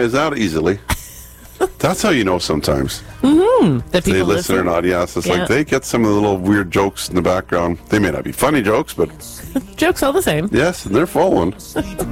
recognize that easily. That's how you know sometimes. That people They listen or not, yes. It's like they get some of the little weird jokes in the background. They may not be funny jokes, but Jokes all the same. yes, and they're following.